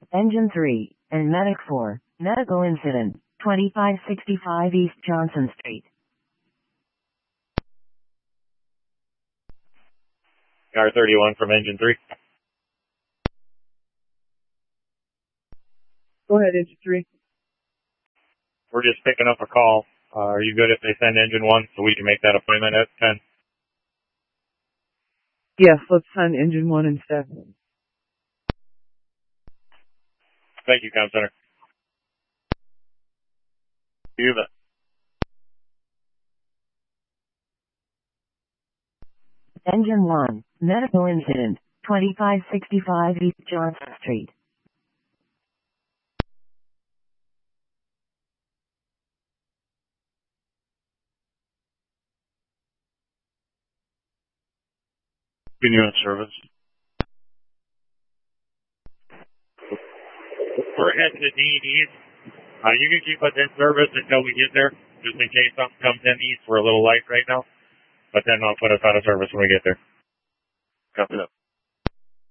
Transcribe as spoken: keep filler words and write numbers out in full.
Engine three, and Medic four, medical incident, twenty-five sixty-five East Johnson Street. Car thirty-one from Engine three. Go ahead, Engine three. We're just picking up a call. Uh, are you good if they send Engine one so we can make that appointment at ten? Yes, let's send Engine one instead. Thank you, Com Center. You bet. Engine one, medical incident, twenty-five sixty-five East Johnson Street. Continuing service. We're heading to D and E's. Uh, you can keep us in service until we get there, just in case something comes in east. We're a little light right now, but then I'll put us out of service when we get there. Copy that.